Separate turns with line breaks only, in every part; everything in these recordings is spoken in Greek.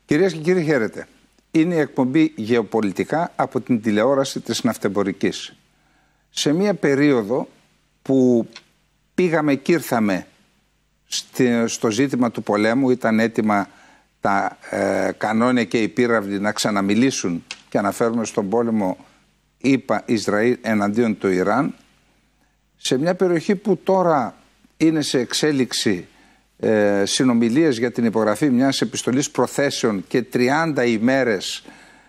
Κυρίες και κύριοι, χαίρετε. Είναι η εκπομπή Γεωπολιτικά από την τηλεόραση της Ναυτεμπορικής. Σε μια περίοδο που πήγαμε και ήρθαμε στο ζήτημα του πολέμου, ήταν έτοιμα τα κανόνια και οι πύραυλοι να ξαναμιλήσουν και αναφέρουμε στον πόλεμο Ισραήλ εναντίον του Ιράν, σε μια περιοχή που τώρα είναι σε εξέλιξη συνομιλίες για την υπογραφή μιας επιστολής προθέσεων και 30 ημέρες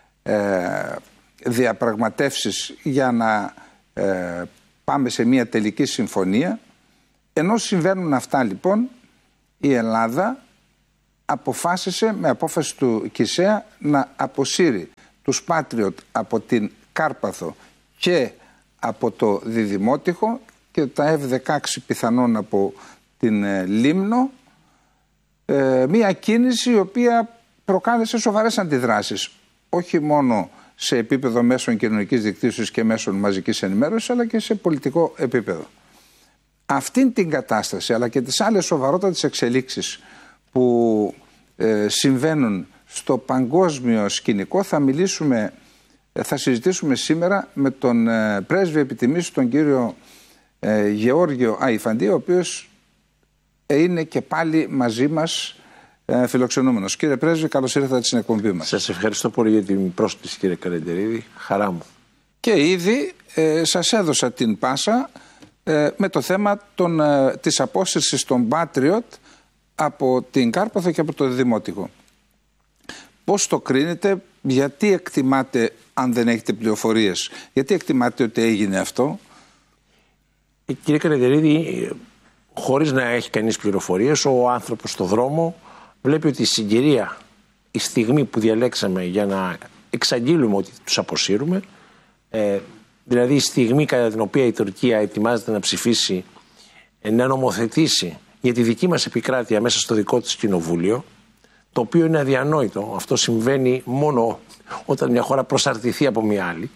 διαπραγματεύσεις για να πάμε σε μια τελική συμφωνία. Ενώ συμβαίνουν αυτά, λοιπόν, η Ελλάδα αποφάσισε με απόφαση του ΚΙΣΕΑ να αποσύρει τους Patriot από την Κάρπαθο και από το Διδημότυχο και τα F-16 πιθανόν από την Λίμνο, μια κίνηση η οποία προκάλεσε σοβαρές αντιδράσεις, όχι μόνο σε επίπεδο μέσων κοινωνικής δικτύωσης και μέσων μαζικής ενημέρωσης, αλλά και σε πολιτικό επίπεδο. Αυτήν την κατάσταση, αλλά και τις άλλες σοβαρότατες εξελίξεις που συμβαίνουν στο παγκόσμιο σκηνικό, θα συζητήσουμε σήμερα με τον πρέσβη επιτιμής, τον κύριο Γεώργιο Αϊφαντή, ο οποίος είναι και πάλι μαζί μας φιλοξενούμενος. Κύριε πρέσβη, καλώς ήρθατε στην εκπομπή μας.
Σας ευχαριστώ πολύ για την πρόσκληση, κύριε Καλεντερίδη. Χαρά μου.
Και ήδη σας έδωσα την πάσα με το θέμα της απόσυρσης των Patriot από την Κάρπαθο και από το Δημότυχο. Πώς το κρίνετε, γιατί εκτιμάτε, αν δεν έχετε πληροφορίες, γιατί εκτιμάτε ότι έγινε αυτό?
Κύριε Καλεντερίδη, χωρίς να έχει κανείς πληροφορίες, ο άνθρωπος στο δρόμο βλέπει ότι η συγκυρία, η στιγμή που διαλέξαμε για να εξαγγείλουμε ότι τους αποσύρουμε, δηλαδή η στιγμή κατά την οποία η Τουρκία ετοιμάζεται να ψηφίσει, να νομοθετήσει για τη δική μας επικράτεια μέσα στο δικό της κοινοβούλιο, το οποίο είναι αδιανόητο. Αυτό συμβαίνει μόνο όταν μια χώρα προσαρτηθεί από μια άλλη.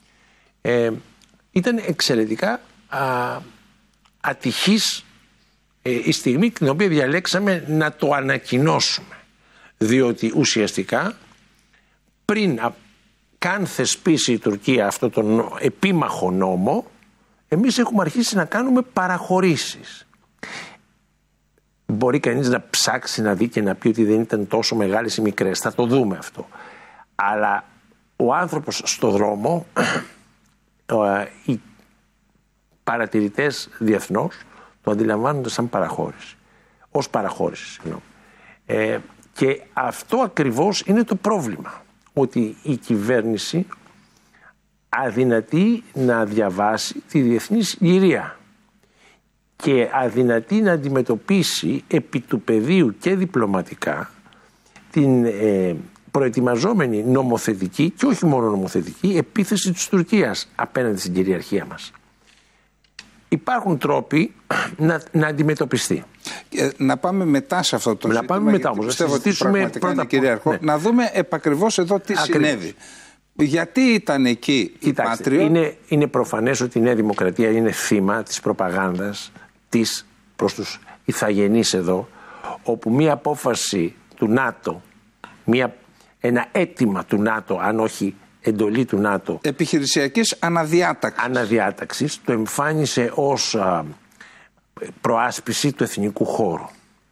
Ήταν εξαιρετικά ατυχής η στιγμή την οποία διαλέξαμε να το ανακοινώσουμε. Διότι ουσιαστικά πριν καν θεσπίσει η Τουρκία αυτό τον επίμαχο νόμο, εμείς έχουμε αρχίσει να κάνουμε παραχωρήσεις. Μπορεί κανείς να ψάξει να δει και να πει ότι δεν ήταν τόσο μεγάλες ή μικρές. Θα το δούμε αυτό. Αλλά ο άνθρωπος στο δρόμο, οι παρατηρητές διεθνώς το αντιλαμβάνονται σαν παραχώρηση. Ως παραχώρηση, συγγνώμη. Και αυτό ακριβώς είναι το πρόβλημα. Ότι η κυβέρνηση αδυνατεί να διαβάσει τη διεθνή συγκυρία και αδυνατεί να αντιμετωπίσει επί του πεδίου και διπλωματικά την προετοιμαζόμενη νομοθετική και όχι μόνο νομοθετική επίθεση της Τουρκίας απέναντι στην κυριαρχία μας. Υπάρχουν τρόποι να αντιμετωπιστεί.
Να πάμε μετά σε αυτό το ζήτημα.
Να πάμε μετά όμως.
Πιστεύω ότι πραγματικά είναι κυρίαρχο. Ναι. Να δούμε επακριβώς εδώ τι συνέβη. Γιατί ήταν εκεί οι Patriot?
Είναι προφανές ότι η Νέα Δημοκρατία είναι θύμα της προπαγάνδας της προς τους ηθαγενείς εδώ, όπου μία απόφαση του ΝΑΤΟ, ένα αίτημα του ΝΑΤΟ, αν όχι εντολή του ΝΑΤΟ,
επιχειρησιακής αναδιάταξης,
το εμφάνισε ως προάσπιση του εθνικού χώρου.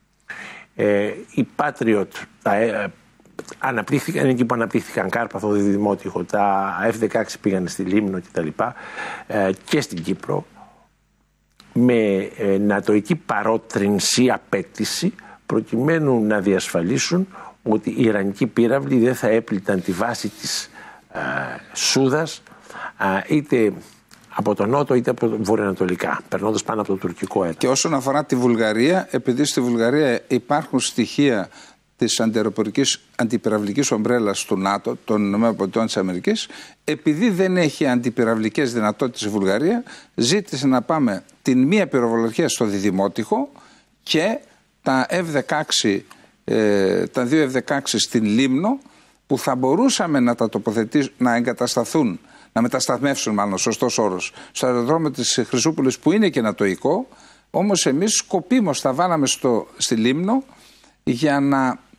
Οι Patriot αναπτύχθηκαν εκεί που αναπτύχθηκαν Κάρπαθο, Διδημότυχο, τα F-16 πήγαν στη Λίμνο κτλ. Και στην Κύπρο με νατοική παρότρινση, απέτηση, προκειμένου να διασφαλίσουν ότι οι Ιρανικοί πύραυλοι δεν θα έπληταν τη βάση της Σούδας είτε από τον νότο είτε από το βορειοανατολικά, περνώντας πάνω από το τουρκικό έδαφος.
Και όσον αφορά τη Βουλγαρία, επειδή στη Βουλγαρία υπάρχουν στοιχεία της αντιπυραυλικής ομπρέλας του ΝΑΤΟ, των ΗΠΑ, επειδή δεν έχει αντιπυραυλικές δυνατότητες η Βουλγαρία, ζήτησε να πάμε την μία πυροβολαρχία στο Διδημότυχο και τα F-16, τα δύο F-16 στην Λίμνο, που θα μπορούσαμε να τα τοποθετήσουμε, να εγκατασταθούν, να μετασταθμεύσουν, μάλλον σωστός όρος, στο αεροδρόμιο της Χρυσούπολης, που είναι και νατοϊκό. Όμως εμείς σκοπίμως τα βάλαμε στη Λίμνο για να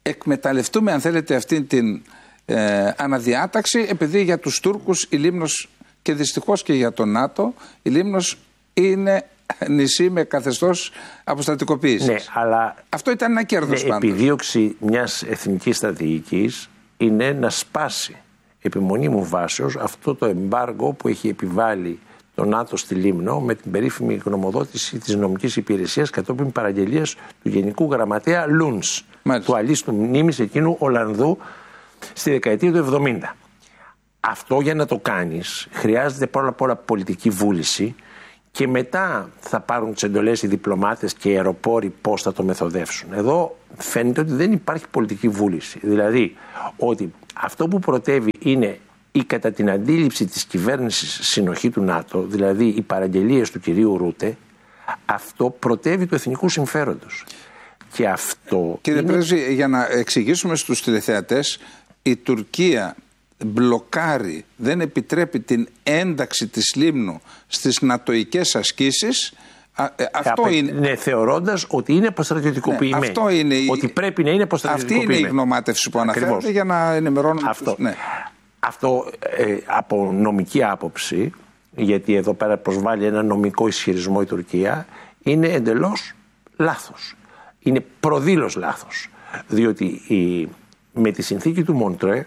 εκμεταλλευτούμε, αν θέλετε, αυτή την αναδιάταξη, επειδή για τους Τούρκους η Λίμνος, και δυστυχώς και για τον ΝΑΤΟ, η Λίμνος είναι νησί με καθεστώς αποστρατικοποίησης.
Ναι, αλλά
αυτό ήταν ένα κέρδος πάντως.
Η επιδίωξη μιας εθνικής στρατηγικής είναι να σπάσει επιμονή μου βάσεως αυτό το εμπάργο που έχει επιβάλει το ΝΑΤΟ στη Λίμνο με την περίφημη γνωμοδότηση της νομικής υπηρεσίας κατόπιν παραγγελίας του Γενικού Γραμματέα Λούνς, του αλίστου μνήμης εκείνου Ολλανδού στη δεκαετία του 70. Αυτό για να το κάνεις χρειάζεται πρώτα απ' όλα πολιτική βούληση και μετά θα πάρουν τις εντολές οι διπλωμάτες και οι αεροπόροι πώς θα το μεθοδεύσουν. Εδώ φαίνεται ότι δεν υπάρχει πολιτική βούληση. Δηλαδή ότι αυτό που πρωτεύει είναι η κατά την αντίληψη της κυβέρνησης συνοχή του ΝΑΤΟ, δηλαδή οι παραγγελίες του κυρίου Ρούτε, αυτό πρωτεύει του εθνικού συμφέροντος. Και αυτό.
Κύριε Πρέσβη, για να εξηγήσουμε στους τηλεθεατές, η Τουρκία μπλοκάρει, δεν επιτρέπει την ένταξη της Λίμνου στις νατοικές ασκήσεις. Αυτό είναι.
Ναι, θεωρώντας ότι είναι αποστρατιωτικοποιημένη.
Ναι, αυτό είναι
ότι πρέπει να είναι αποστρατιωτικοποιημένη.
Αυτή είναι η γνωμάτευση που αναφέρεται για να ενημερώνουμε
αυτό.
Ναι.
Αυτό από νομική άποψη, γιατί εδώ πέρα προσβάλλει ένα νομικό ισχυρισμό η Τουρκία, είναι εντελώς λάθος. Είναι προδήλως λάθος. Διότι με τη συνθήκη του Μοντρέ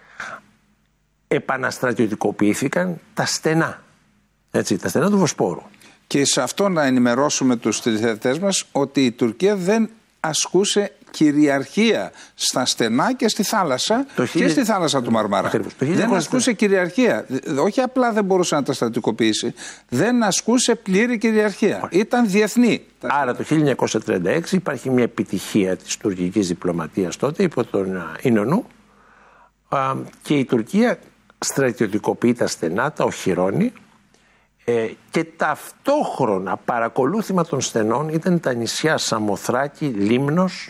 επαναστρατιωτικοποιήθηκαν τα στενά. Έτσι, τα στενά του Βοσπόρου. Και
σε αυτό να ενημερώσουμε τους τηλεθεατές μας ότι η Τουρκία δεν ασκούσε κυριαρχία στα στενά και στη θάλασσα και στη θάλασσα του Μαρμάρα. Δεν ασκούσε κυριαρχία. Όχι απλά δεν μπορούσε να τα στρατικοποιήσει, δεν ασκούσε πλήρη κυριαρχία. Ήταν διεθνή.
Άρα το 1936 υπάρχει μια επιτυχία της τουρκικής διπλωματίας τότε υπό τον Ινωνού και η Τουρκία στρατιωτικοποιεί τα στενά, τα οχυρώνει και ταυτόχρονα παρακολούθημα των στενών ήταν τα νησιά Σαμοθράκη, Λίμνος,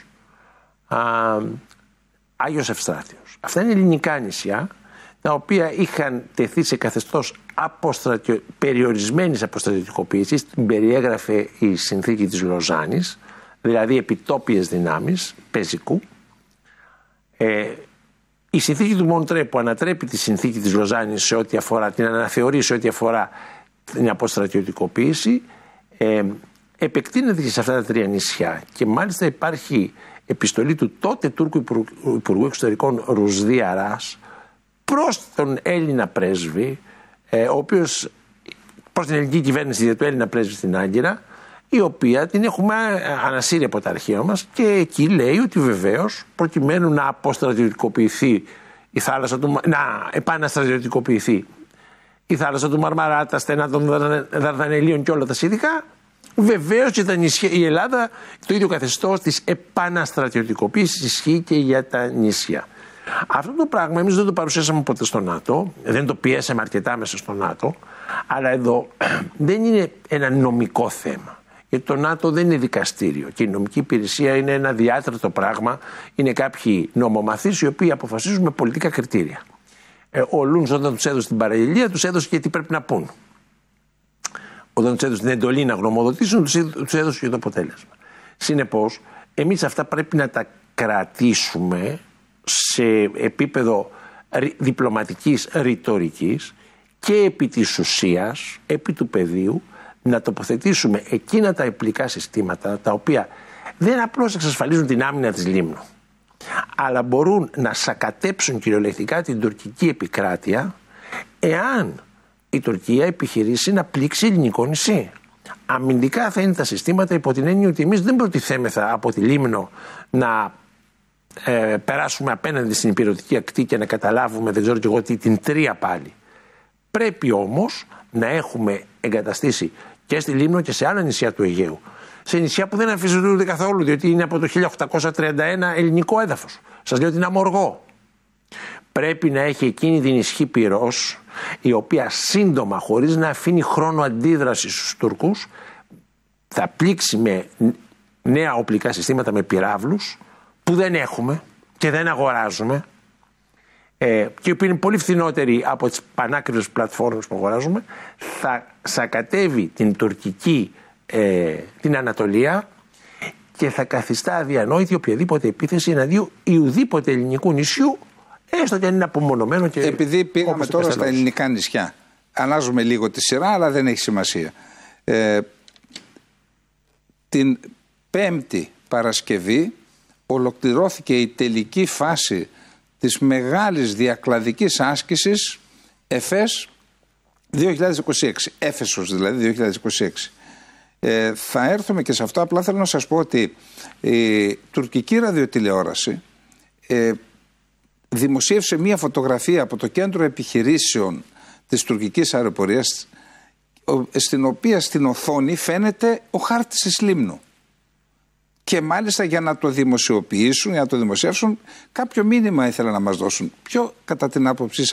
Άγιος Ευστράτιος. Αυτά είναι ελληνικά νησιά τα οποία είχαν τεθεί σε καθεστώς περιορισμένης αποστρατιωτικοποίησης, την περιέγραφε η συνθήκη της Λοζάνης, δηλαδή επιτόπιες δυνάμεις πεζικού. Η συνθήκη του Μοντρέ που ανατρέπει τη συνθήκη της Λοζάνης σε ό,τι αφορά, την αναθεωρεί σε ό,τι αφορά την αποστρατιωτικοποίηση, επεκτείνεται και σε αυτά τα τρία νησιά και μάλιστα υπάρχει επιστολή του τότε Τούρκου Υπουργού Εξωτερικών Ρουσδί Αράς προς τον Έλληνα πρέσβη, ο οποίος προς την ελληνική κυβέρνηση για το Έλληνα πρέσβη στην Άγκυρα, η οποία την έχουμε ανασύρει από τα αρχεία μας και εκεί λέει ότι βεβαίως προκειμένου να αποστρατιωτικοποιηθεί η θάλασσα του, να επαναστρατιωτικοποιηθεί η θάλασσα του Μαρμαρά, τα στενά των Δαρδανελίων και όλα τα σχετικά, βεβαίως και η Ελλάδα το ίδιο καθεστώς της επαναστρατιωτικοποίησης ισχύει και για τα νησιά. Αυτό το πράγμα εμείς δεν το παρουσιάσαμε ποτέ στο ΝΑΤΟ, δεν το πιέσαμε αρκετά μέσα στο ΝΑΤΟ, αλλά εδώ δεν είναι ένα νομικό θέμα. Γιατί το ΝΑΤΟ δεν είναι δικαστήριο και η νομική υπηρεσία είναι ένα διάτρετο πράγμα, είναι κάποιοι νομομαθείς οι οποίοι αποφασίζουν με πολιτικά κριτήρια. Ο Λούνς όταν τους έδωσε την παραγγελία, τους έδωσε και τι πρέπει να πούν. Όταν τους έδωσε την εντολή να γνωμοδοτήσουν, τους έδωσε και το αποτέλεσμα. Συνεπώς, εμείς αυτά πρέπει να τα κρατήσουμε σε επίπεδο διπλωματικής ρητορικής και επί της ουσίας, επί του πεδίου, να τοποθετήσουμε εκείνα τα επλικά συστήματα τα οποία δεν απλώς εξασφαλίζουν την άμυνα της Λίμνου, αλλά μπορούν να σακατέψουν κυριολεκτικά την τουρκική επικράτεια εάν η Τουρκία επιχειρήσει να πλήξει ελληνικό νησί. Αμυντικά θα είναι τα συστήματα υπό την έννοια ότι εμείς δεν προτιθέμεθα από τη Λίμνο να περάσουμε απέναντι στην υπηρετική ακτή και να καταλάβουμε δεν ξέρω και εγώ τι, την Τρία πάλι. Πρέπει όμως να έχουμε εγκαταστήσει και στη Λίμνο και σε άλλα νησιά του Αιγαίου. Σε νησιά που δεν αμφισβητούνται καθόλου, διότι είναι από το 1831 ελληνικό έδαφος. Σας λέω την Αμοργό. Πρέπει να έχει εκείνη την ισχύ πυρός, η οποία σύντομα, χωρίς να αφήνει χρόνο αντίδραση στους Τούρκους, θα πλήξει με νέα οπλικά συστήματα, με πυράβλους, που δεν έχουμε και δεν αγοράζουμε, και οι οποίοι είναι πολύ φθηνότεροι από τις πανάκριβες πλατφόρμες που αγοράζουμε, θα σακατεύει την τουρκική, την Ανατολία και θα καθιστά αδιανόητη οποιαδήποτε επίθεση εναντίον ουδήποτε ελληνικού νησιού, έστω και αν είναι απομονωμένο. Και
επειδή πήγαμε τώρα στα ελληνικά νησιά, αλλάζουμε λίγο τη σειρά, αλλά δεν έχει σημασία. Την Πέμπτη Παρασκευή ολοκληρώθηκε η τελική φάση της μεγάλης διακλαδικής άσκησης ΕΦΕΣ 2026. Έφεσος δηλαδή 2026. Θα έρθουμε και σε αυτό. Απλά θέλω να σας πω ότι η τουρκική ραδιοτηλεόραση δημοσίευσε μία φωτογραφία από το κέντρο επιχειρήσεων της τουρκικής αεροπορίας, στην οποία στην οθόνη φαίνεται ο χάρτης της Λίμνου. Και μάλιστα για να το δημοσιοποιήσουν, για να το δημοσιεύσουν, κάποιο μήνυμα ήθελαν να μας δώσουν. Ποιο κατά την άποψή σας